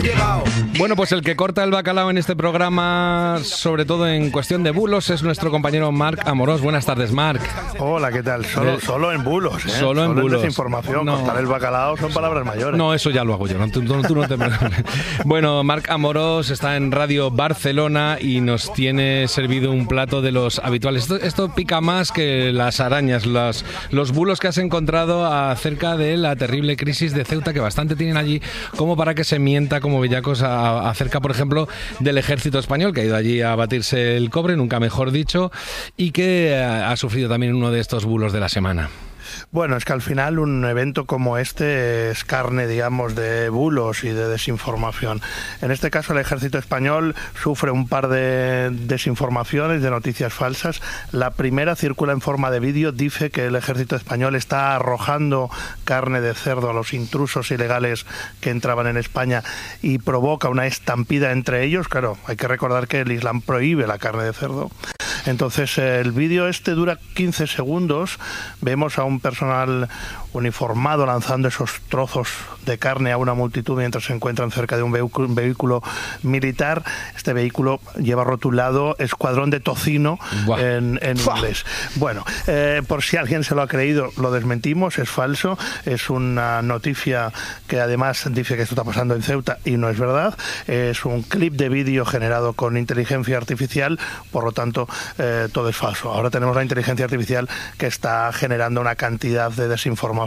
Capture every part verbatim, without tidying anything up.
Bueno, pues el que corta el bacalao en este programa, sobre todo en cuestión de bulos, es nuestro compañero Marc Amorós. Buenas tardes, Marc. Hola, ¿qué tal? Solo, solo en bulos, ¿eh? Solo en solo bulos. En desinformación, no. Cortar el bacalao son palabras mayores. No, eso ya lo hago yo, no, tú, tú no te preocupes. Bueno, Marc Amorós está en Radio Barcelona y nos tiene servido un plato de los habituales. Esto, esto pica más que las arañas, las, los bulos que has encontrado acerca de la terrible crisis de Ceuta, que bastante tienen allí, como para que se mienta como bellacos a acerca, por ejemplo, del ejército español, que ha ido allí a batirse el cobre, nunca mejor dicho, y que ha sufrido también uno de estos bulos de la semana. Bueno, es que al final un evento como este es carne, digamos, de bulos y de desinformación. En este caso el ejército español sufre un par de desinformaciones, de noticias falsas. La primera circula en forma de vídeo, dice que el ejército español está arrojando carne de cerdo a los intrusos ilegales que entraban en España y provoca una estampida entre ellos. Claro, hay que recordar que el Islam prohíbe la carne de cerdo. Entonces el vídeo este dura quince segundos, vemos a un personal uniformado lanzando esos trozos de carne a una multitud mientras se encuentran cerca de un vehículo, un vehículo militar. Este vehículo lleva rotulado Escuadrón de Tocino en, en inglés. Bueno, eh, por si alguien se lo ha creído, lo desmentimos, es falso, es una noticia que además dice que esto está pasando en Ceuta y no es verdad. Es un clip de vídeo generado con inteligencia artificial, por lo tanto eh, todo es falso. Ahora tenemos la inteligencia artificial que está generando una cantidad de desinformación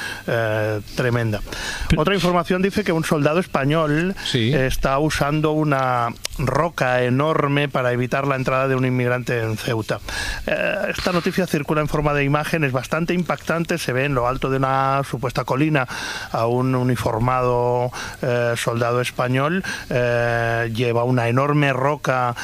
eh, tremenda. Otra información dice que un soldado español sí. está usando una roca enorme para evitar la entrada de un inmigrante en Ceuta. Eh, esta noticia circula en forma de imagen, es bastante impactante, se ve en lo alto de una supuesta colina a un uniformado eh, soldado español, eh, lleva una enorme roca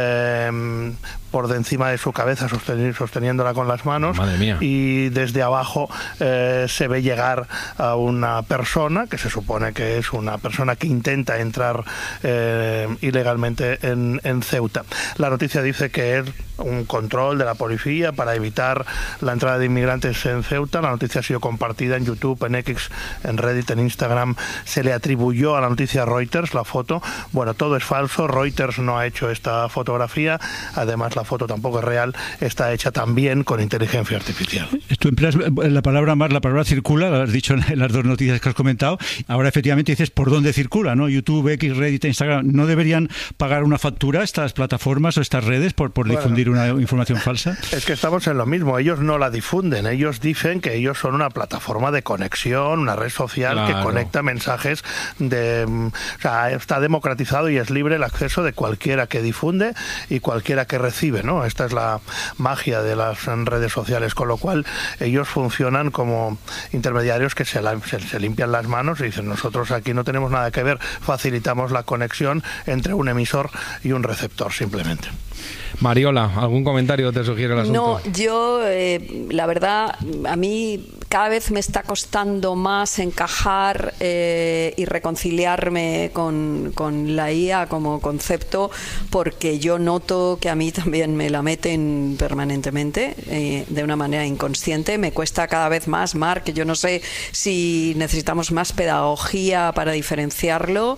eh, por de encima de su cabeza, sosteniéndola con las manos. Madre mía. Y desde abajo eh, se ve llegar a una persona, que se supone que es una persona que intenta entrar eh, ilegalmente en, en Ceuta. La noticia dice que es un control de la policía para evitar la entrada de inmigrantes en Ceuta. La noticia ha sido compartida en YouTube, en X, en Reddit, en Instagram. Se le atribuyó a la noticia a Reuters la foto. Bueno, todo es falso. Reuters no ha hecho esta fotografía. Además, la foto tampoco es real. Está hecha también con inteligencia artificial. Tú empleas la palabra más, la palabra circula, lo has dicho en las dos noticias que has comentado. Ahora efectivamente dices por dónde circula, ¿no? YouTube, X, Reddit, Instagram. ¿No deberían pagar una factura estas plataformas o estas redes por, por bueno, difundir una información falsa? Es que estamos en lo mismo. Ellos no la difunden. Ellos dicen que ellos son una plataforma de conexión, una red social claro. que conecta mensajes de... O sea, está democratizado y es libre el acceso de cualquiera que difunde y cualquiera que recibe, ¿no? Esta es la magia de las redes sociales, con lo cual ellos funcionan como intermediarios que se, la, se, se limpian las manos y dicen, nosotros aquí no tenemos nada que ver, facilitamos la conexión entre un emisor y un receptor, simplemente. Mariola, ¿algún comentario te sugiere el asunto? No, yo, eh, la verdad, a mí cada vez me está costando más encajar eh, y reconciliarme con, con la I A como concepto, porque yo noto que a mí también me la meten permanentemente, eh, de una manera inconsciente. Me cuesta cada vez más, Marc, yo no sé si necesitamos más pedagogía para diferenciarlo,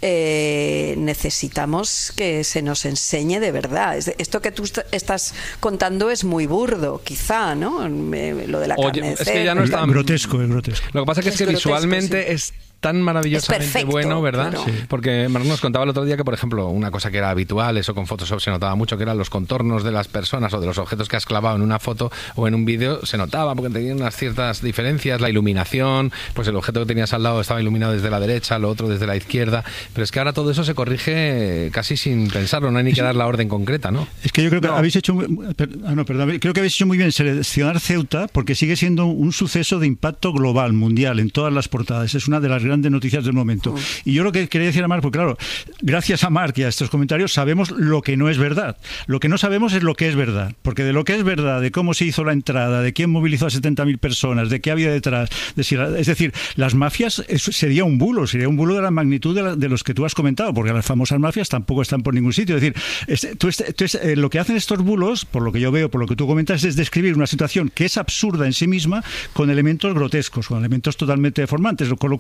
eh, necesitamos que se nos enseñe de verdad. Esto que tú estás contando es muy burdo, quizá, ¿no? Lo de la Oye, carne de es que ya no es tan grotesco, es grotesco. Lo que pasa es que es, es que grotesco, visualmente sí. es tan maravillosamente es perfecto, bueno, ¿verdad? Claro. Sí. Porque Marc nos contaba el otro día que, por ejemplo, una cosa que era habitual, eso con Photoshop se notaba mucho, que eran los contornos de las personas o de los objetos que has clavado en una foto o en un vídeo, se notaba porque tenían unas ciertas diferencias, la iluminación, pues el objeto que tenías al lado estaba iluminado desde la derecha, lo otro desde la izquierda, pero es que ahora todo eso se corrige casi sin pensarlo, no hay ni que dar la orden concreta, ¿no? Es que yo creo que no. habéis hecho ah, no, perdón, creo que habéis hecho muy bien seleccionar Ceuta, porque sigue siendo un suceso de impacto global, mundial, en todas las portadas. Es una de las grandes noticias del momento. Y yo lo que quería decir a Marc, porque claro, gracias a Marc y a estos comentarios sabemos lo que no es verdad. Lo que no sabemos es lo que es verdad, porque de lo que es verdad, de cómo se hizo la entrada, de quién movilizó a setenta mil personas, de qué había detrás, de si, es decir, las mafias, eso sería un bulo, sería un bulo de la magnitud de, la, de los que tú has comentado, porque las famosas mafias tampoco están por ningún sitio. Es decir, este, tú, este, tú, eh, lo que hacen estos bulos, por lo que yo veo, por lo que tú comentas, es describir una situación que es absurda en sí misma con elementos grotescos, con elementos totalmente deformantes, con lo cual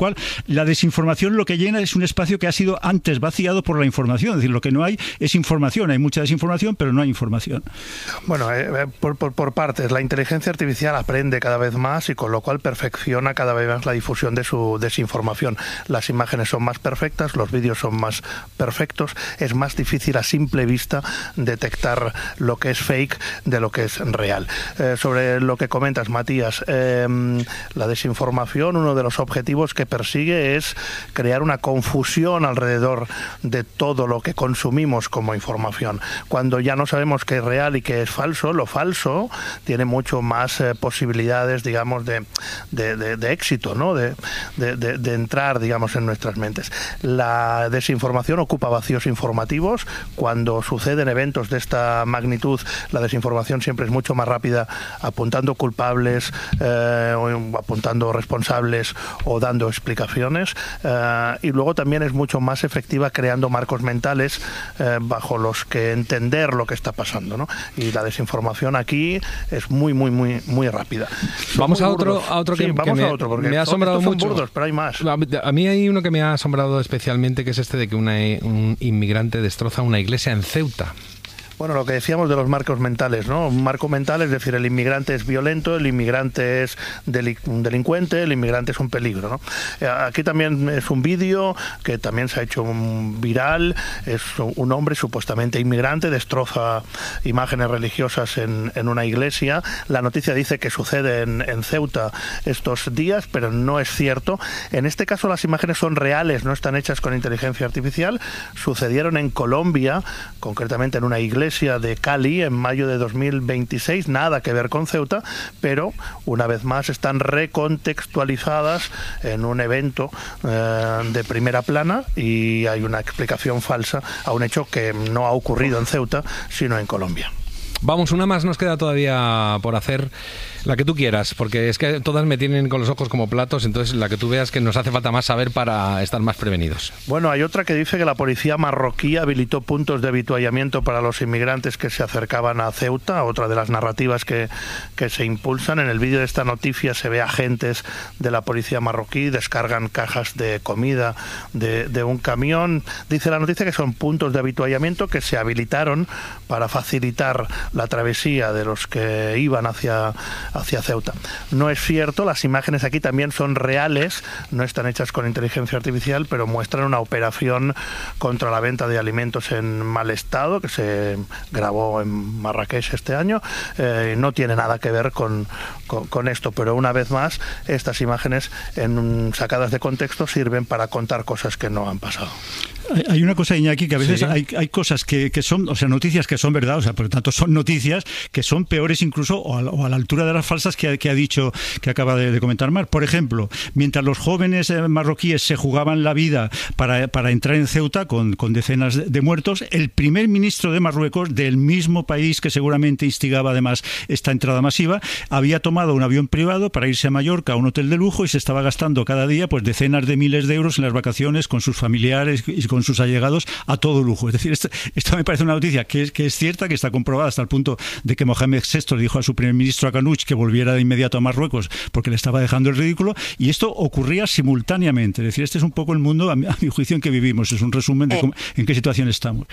la desinformación lo que llena es un espacio que ha sido antes vaciado por la información. Es decir, lo que no hay es información. Hay mucha desinformación, pero no hay información. Bueno, eh, por, por, por partes. La inteligencia artificial aprende cada vez más y con lo cual perfecciona cada vez más la difusión de su desinformación. Las imágenes son más perfectas, los vídeos son más perfectos. Es más difícil a simple vista detectar lo que es fake de lo que es real. Eh, sobre lo que comentas, Matías, eh, la desinformación, uno de los objetivos que persigue es crear una confusión alrededor de todo lo que consumimos como información. Cuando ya no sabemos qué es real y qué es falso, lo falso tiene mucho más eh, posibilidades, digamos, de, de, de, de éxito, ¿no? De, de, de, de entrar, digamos, en nuestras mentes. La desinformación ocupa vacíos informativos. Cuando suceden eventos de esta magnitud, la desinformación siempre es mucho más rápida, apuntando culpables, eh, o apuntando responsables o dando explicaciones, eh, y luego también es mucho más efectiva creando marcos mentales eh, bajo los que entender lo que está pasando, ¿no? Y la desinformación aquí es muy, muy, muy, muy rápida. Son vamos muy a otro, burdos. a otro que, sí, vamos que me, a otro, porque me ha asombrado estos son mucho. burdos, pero hay más. A, a mí hay uno que me ha asombrado especialmente, que es este de que una, un inmigrante destroza una iglesia en Ceuta. Bueno, lo que decíamos de los marcos mentales, ¿no? Un marco mental es decir, el inmigrante es violento, el inmigrante es deli- un delincuente, el inmigrante es un peligro, ¿no? Aquí también es un vídeo que también se ha hecho un viral, es un hombre supuestamente inmigrante, destroza imágenes religiosas en, en una iglesia. La noticia dice que sucede en, en Ceuta estos días, pero no es cierto. En este caso las imágenes son reales, no están hechas con inteligencia artificial. Sucedieron en Colombia, concretamente en una iglesia de Cali en mayo de dos mil veintiséis, nada que ver con Ceuta, pero una vez más están recontextualizadas en un evento eh, de primera plana y hay una explicación falsa a un hecho que no ha ocurrido en Ceuta, sino en Colombia. Vamos, una más nos queda todavía por hacer, la que tú quieras, porque es que todas me tienen con los ojos como platos, entonces la que tú veas que nos hace falta más saber para estar más prevenidos. Bueno, hay otra que dice que la policía marroquí habilitó puntos de avituallamiento para los inmigrantes que se acercaban a Ceuta, otra de las narrativas que, que se impulsan. En el vídeo de esta noticia se ve agentes de la policía marroquí, descargan cajas de comida de, de un camión. Dice la noticia que son puntos de avituallamiento que se habilitaron para facilitar la travesía de los que iban hacia, hacia Ceuta. No es cierto, las imágenes aquí también son reales, no están hechas con inteligencia artificial, pero muestran una operación contra la venta de alimentos en mal estado que se grabó en Marrakech este año. Eh, no tiene nada que ver con, con, con esto, pero una vez más, estas imágenes en, sacadas de contexto sirven para contar cosas que no han pasado. Hay una cosa, Iñaki, que a veces sí. hay, hay cosas que, que son, o sea, noticias que son verdad, o sea, por lo tanto son noticias que son peores incluso o a, o a la altura de las falsas que, que ha dicho, que acaba de, de comentar Mar. Por ejemplo, mientras los jóvenes eh, marroquíes se jugaban la vida para, para entrar en Ceuta con, con decenas de, de muertos, el primer ministro de Marruecos, del mismo país que seguramente instigaba además esta entrada masiva, había tomado un avión privado para irse a Mallorca a un hotel de lujo y se estaba gastando cada día pues decenas de miles de euros en las vacaciones con sus familiares y con sus allegados a todo lujo. Es decir, esto, esto me parece una noticia que es, que es cierta, que está comprobada hasta el punto de que Mohamed sexto le dijo a su primer ministro Akanuch que volviera de inmediato a Marruecos porque le estaba dejando el ridículo, y esto ocurría simultáneamente. Es decir, este es un poco el mundo, a mi, a mi juicio, en que vivimos. Es un resumen de cómo, en qué situación estamos.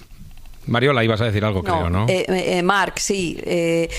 Mariola, ibas a decir algo, no, creo, ¿no? Eh, eh, Marc, sí. Eh,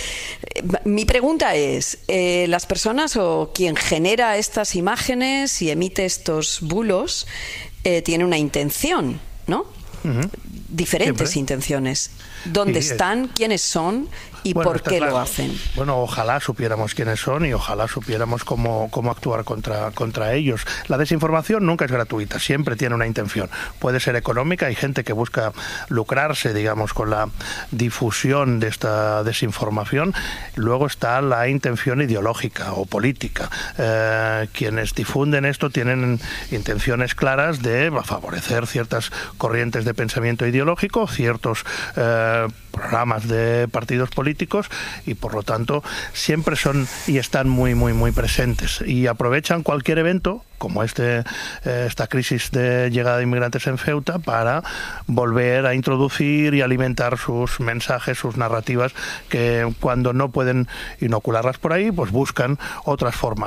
mi pregunta es, eh, ¿las personas o quien genera estas imágenes y emite estos bulos eh, tiene una intención, ¿no? Uh-huh. Diferentes Siempre. intenciones. ¿Dónde sí, están? Es... ¿Quiénes son? ¿Y bueno, por qué claro. lo hacen? Bueno, ojalá supiéramos quiénes son y ojalá supiéramos cómo, cómo actuar contra, contra ellos. La desinformación nunca es gratuita, siempre tiene una intención. Puede ser económica, hay gente que busca lucrarse, digamos, con la difusión de esta desinformación. Luego está la intención ideológica o política. Eh, quienes difunden esto tienen intenciones claras de favorecer ciertas corrientes de pensamiento ideológico, ciertos eh, programas de partidos políticos, y por lo tanto siempre son y están muy muy muy presentes y aprovechan cualquier evento como este eh, esta crisis de llegada de inmigrantes en Ceuta para volver a introducir y alimentar sus mensajes, sus narrativas, que cuando no pueden inocularlas por ahí, pues buscan otras formas.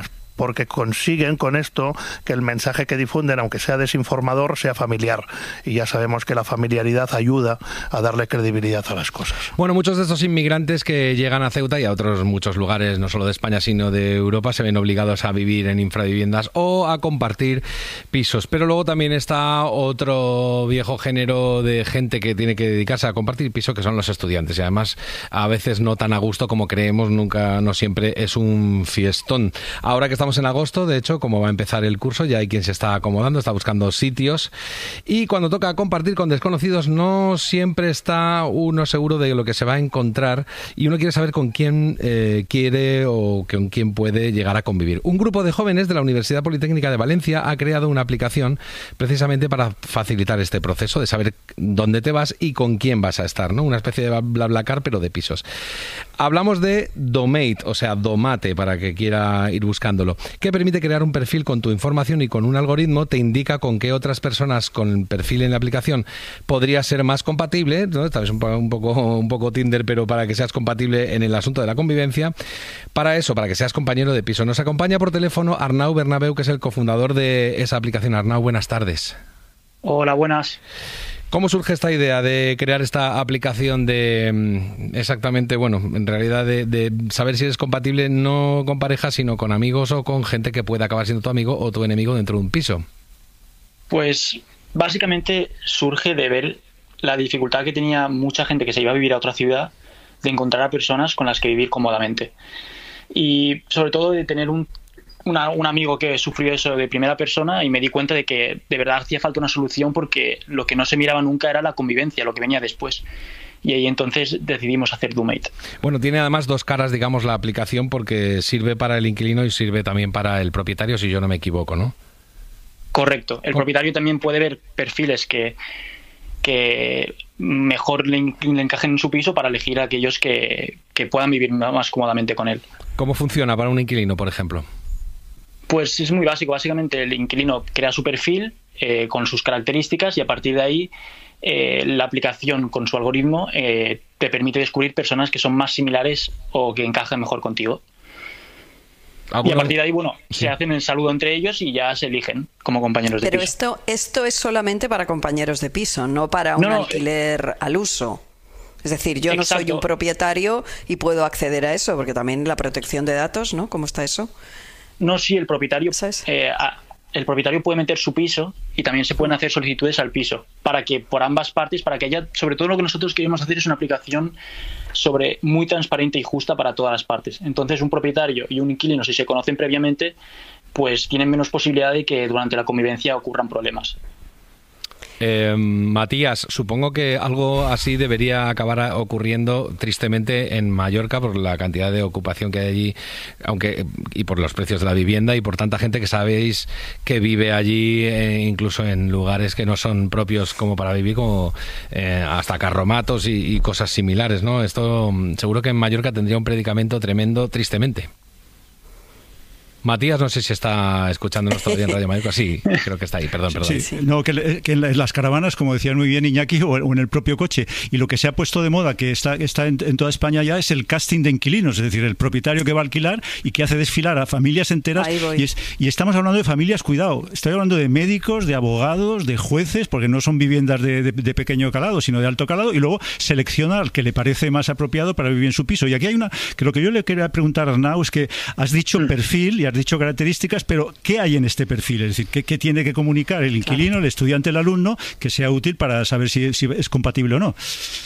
porque consiguen con esto que el mensaje que difunden, aunque sea desinformador, sea familiar. Y ya sabemos que la familiaridad ayuda a darle credibilidad a las cosas. Bueno, muchos de estos inmigrantes que llegan a Ceuta y a otros muchos lugares, no solo de España, sino de Europa, se ven obligados a vivir en infraviviendas o a compartir pisos. Pero luego también está otro viejo género de gente que tiene que dedicarse a compartir piso, que son los estudiantes. Y además, a veces no tan a gusto como creemos, nunca, no siempre es un fiestón. Ahora que estamos en agosto, de hecho, como va a empezar el curso, ya hay quien se está acomodando, está buscando sitios. Y cuando toca compartir con desconocidos, no siempre está uno seguro de lo que se va a encontrar y uno quiere saber con quién eh, quiere o con quién puede llegar a convivir. Un grupo de jóvenes de la Universidad Politécnica de Valencia ha creado una aplicación precisamente para facilitar este proceso de saber dónde te vas y con quién vas a estar, ¿no? Una especie de BlaBlaCar, pero de pisos. Hablamos de Domate, o sea, Domate, para que quiera ir buscándolo, que permite crear un perfil con tu información y con un algoritmo te indica con qué otras personas con perfil en la aplicación podría ser más compatible, ¿no? Tal vez un poco, un poco, un poco Tinder, pero para que seas compatible en el asunto de la convivencia. Para eso, para que seas compañero de piso. Nos acompaña por teléfono Arnau Bernabeu, que es el cofundador de esa aplicación. Arnau, buenas tardes. Hola, buenas. ¿Cómo surge esta idea de crear esta aplicación de exactamente, bueno, en realidad de, de saber si eres compatible no con pareja, sino con amigos o con gente que pueda acabar siendo tu amigo o tu enemigo dentro de un piso? Pues básicamente surge de ver la dificultad que tenía mucha gente que se iba a vivir a otra ciudad de encontrar a personas con las que vivir cómodamente. Y sobre todo de tener un Una, un amigo que sufrió eso de primera persona y me di cuenta de que de verdad hacía falta una solución porque lo que no se miraba nunca era la convivencia, lo que venía después. Y ahí entonces decidimos hacer Domate. Bueno, tiene además dos caras, digamos, la aplicación, porque sirve para el inquilino y sirve también para el propietario, si yo no me equivoco, ¿no? Correcto. El propietario también puede ver perfiles que, que mejor le, le encajen en su piso para elegir a aquellos que, que puedan vivir más cómodamente con él. ¿Cómo funciona para un inquilino, por ejemplo? Pues es muy básico. Básicamente el inquilino crea su perfil eh, con sus características y a partir de ahí eh, la aplicación con su algoritmo eh, te permite descubrir personas que son más similares o que encajan mejor contigo. ¿Alguno? Y a partir de ahí, bueno, Sí. se hacen el saludo entre ellos y ya se eligen como compañeros de Pero piso. esto, esto es solamente para compañeros de piso, no para un No, no, alquiler al uso. Es decir, yo no soy Exacto. un propietario y puedo acceder a eso, porque también la protección de datos, ¿no? ¿Cómo está eso? No, sí, el propietario, ¿Sabes? eh, a- el propietario puede meter su piso y también se pueden hacer solicitudes al piso para que por ambas partes, para que haya, sobre todo lo que nosotros queremos hacer es una aplicación sobre muy transparente y justa para todas las partes. Entonces un propietario y un inquilino, si se conocen previamente, pues tienen menos posibilidad de que durante la convivencia ocurran problemas. Eh, Matías, supongo que algo así debería acabar ocurriendo tristemente en Mallorca por la cantidad de ocupación que hay allí, aunque y por los precios de la vivienda y por tanta gente que sabéis que vive allí, eh, incluso en lugares que no son propios como para vivir, como eh, hasta carromatos y, y cosas similares, ¿no? Esto mm, seguro que en Mallorca tendría un predicamento tremendo, tristemente. Matías, no sé si está escuchándonos todavía en Radio Mallorca. Sí, creo que está ahí. Perdón, perdón. Sí, no, que, que en las caravanas, como decía muy bien Iñaki, o en el propio coche. Y lo que se ha puesto de moda, que está, está en, en toda España ya, es el casting de inquilinos. Es decir, el propietario que va a alquilar y que hace desfilar a familias enteras. Ahí voy. Y, es, y estamos hablando de familias, cuidado. Estoy hablando de médicos, de abogados, de jueces, porque no son viviendas de, de, de pequeño calado, sino de alto calado. Y luego selecciona al que le parece más apropiado para vivir en su piso. Y aquí hay una, que lo que yo le quería preguntar a Arnau es que has dicho perfil y has dicho características, pero ¿qué hay en este perfil? Es decir, ¿qué, qué tiene que comunicar el inquilino, el estudiante, el alumno, que sea útil para saber si, si es compatible o no?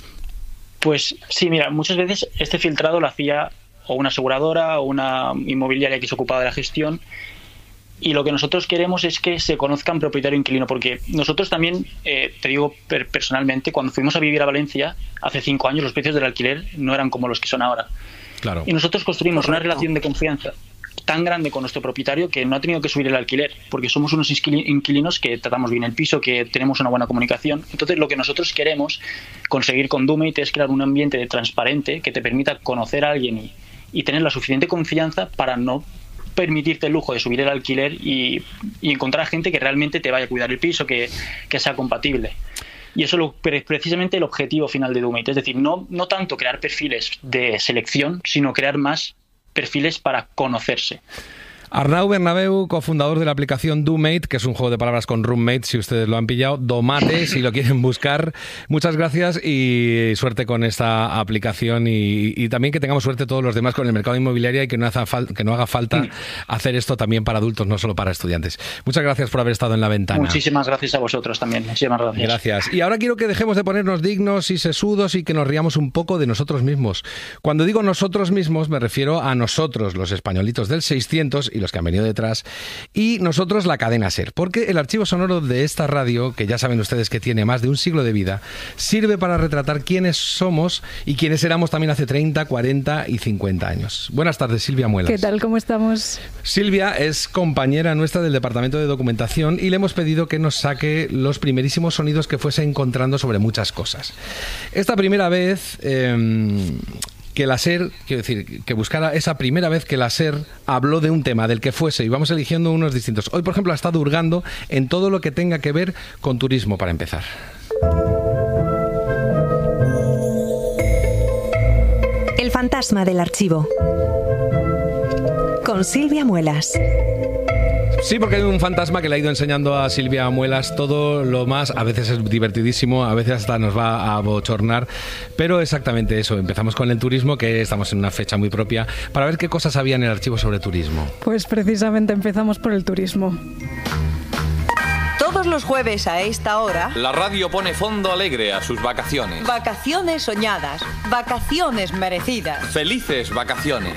Pues sí, mira, muchas veces este filtrado lo hacía o una aseguradora o una inmobiliaria que se ocupaba de la gestión, y lo que nosotros queremos es que se conozcan propietario e inquilino, porque nosotros también, eh, te digo per- personalmente, cuando fuimos a vivir a Valencia hace cinco años, los precios del alquiler no eran como los que son ahora. Claro. Y nosotros construimos Correcto. una relación de confianza tan grande con nuestro propietario que no ha tenido que subir el alquiler, porque somos unos inquili- inquilinos que tratamos bien el piso, que tenemos una buena comunicación. Entonces lo que nosotros queremos conseguir con Domate es crear un ambiente transparente que te permita conocer a alguien y, y tener la suficiente confianza para no permitirte el lujo de subir el alquiler y, y encontrar a gente que realmente te vaya a cuidar el piso, que, que sea compatible. Y eso es pre- precisamente el objetivo final de Domate, es decir, no, no tanto crear perfiles de selección, sino crear más perfiles para conocerse. Arnau Bernabeu, cofundador de la aplicación Domate, que es un juego de palabras con roommate, si ustedes lo han pillado, Domate, si lo quieren buscar. Muchas gracias y suerte con esta aplicación y, y también que tengamos suerte todos los demás con el mercado inmobiliario y que no, haga, fal- que no haga falta mm. hacer esto también para adultos, no solo para estudiantes. Muchas gracias por haber estado en La Ventana. Muchísimas gracias a vosotros también. Muchísimas gracias. Gracias. Y ahora quiero que dejemos de ponernos dignos y sesudos y que nos riamos un poco de nosotros mismos. Cuando digo nosotros mismos me refiero a nosotros, los españolitos del seiscientos y los que han venido detrás, y nosotros la cadena SER, porque el archivo sonoro de esta radio, que ya saben ustedes que tiene más de un siglo de vida, sirve para retratar quiénes somos y quiénes éramos también hace treinta, cuarenta y cincuenta años. Buenas tardes, Silvia Muelas. ¿Qué tal? ¿Cómo estamos? Silvia es compañera nuestra del Departamento de Documentación y le hemos pedido que nos saque los primerísimos sonidos que fuese encontrando sobre muchas cosas. Esta primera vez... Eh, que la SER, quiero decir, que buscara esa primera vez que la SER habló de un tema, del que fuese, y vamos eligiendo unos distintos. Hoy, por ejemplo, ha estado hurgando en todo lo que tenga que ver con turismo, para empezar. El fantasma del archivo. Con Silvia Muelas. Sí, porque hay un fantasma que le ha ido enseñando a Silvia Muelas todo lo más, a veces es divertidísimo, a veces hasta nos va a bochornar, pero exactamente eso. Empezamos con el turismo, que estamos en una fecha muy propia, para ver qué cosas había en el archivo sobre turismo. Pues precisamente empezamos por el turismo. Todos los jueves a esta hora, la radio pone fondo alegre a sus vacaciones. Vacaciones soñadas, vacaciones merecidas. Felices vacaciones.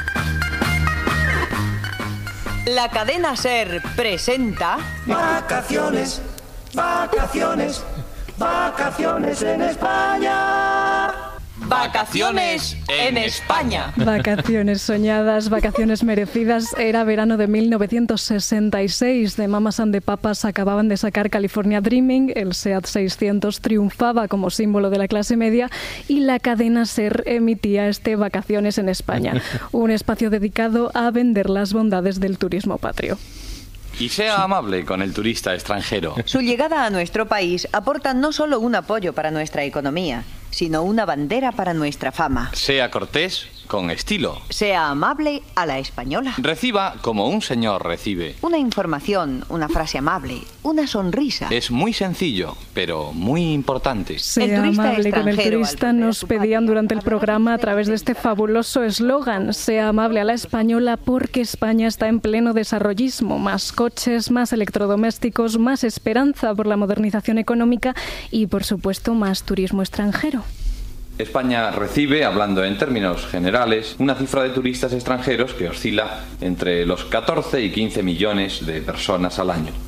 La cadena SER presenta... Vacaciones, vacaciones, vacaciones en España. Vacaciones en España. Vacaciones soñadas, vacaciones merecidas. Era verano de mil novecientos sesenta y seis. De Mamas and the Papas acababan de sacar California Dreaming. El SEAT seiscientos triunfaba como símbolo de la clase media y la cadena SER emitía este Vacaciones en España, un espacio dedicado a vender las bondades del turismo patrio. Y sea amable con el turista extranjero. Su llegada a nuestro país aporta no solo un apoyo para nuestra economía, sino una bandera para nuestra fama. Sea cortés, con estilo. Sea amable a la española. Reciba como un señor recibe. Una información, una frase amable, una sonrisa. Es muy sencillo, pero muy importante. Sea amable con el turista, nos pedían durante el programa a través de este fabuloso eslogan. Sea amable a la española porque España está en pleno desarrollismo. Más coches, más electrodomésticos, más esperanza por la modernización económica y, por supuesto, más turismo extranjero. España recibe, hablando en términos generales, una cifra de turistas extranjeros que oscila entre los catorce y quince millones de personas al año.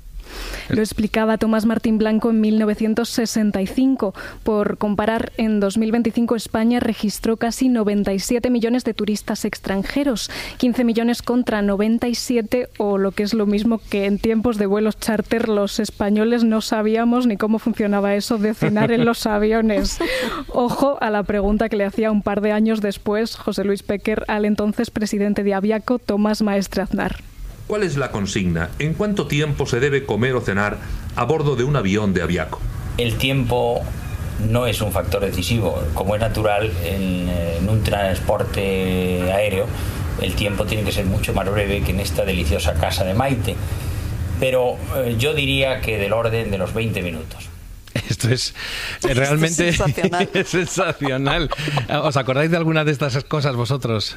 Lo explicaba Tomás Martín Blanco en mil novecientos sesenta y cinco. Por comparar, en dos mil veinticinco España registró casi noventa y siete millones de turistas extranjeros, quince millones contra noventa y siete, o lo que es lo mismo que en tiempos de vuelos charter los españoles no sabíamos ni cómo funcionaba eso de cenar en los aviones. Ojo a la pregunta que le hacía un par de años después José Luis Péquer al entonces presidente de Aviaco, Tomás Maestre Aznar. ¿Cuál es la consigna? ¿En cuánto tiempo se debe comer o cenar a bordo de un avión de Aviaco? El tiempo no es un factor decisivo. Como es natural, en, en un transporte aéreo, el tiempo tiene que ser mucho más breve que en esta deliciosa casa de Maite. Pero eh, yo diría que del orden de los veinte minutos. Esto es eh, realmente Esto es sensacional. es sensacional. ¿Os acordáis de alguna de estas cosas vosotros?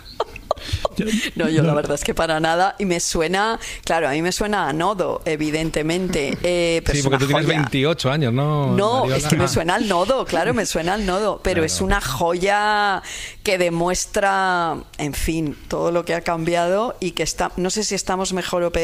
No, yo la verdad es que para nada. Y me suena, claro, a mí me suena a nodo, evidentemente. Eh, pero sí, porque tú tienes veintiocho años, ¿no? No, Mariola? es que me suena al nodo, claro, me suena al nodo. Pero claro, es una joya que demuestra, en fin, todo lo que ha cambiado y que está, no sé si estamos mejor o peor.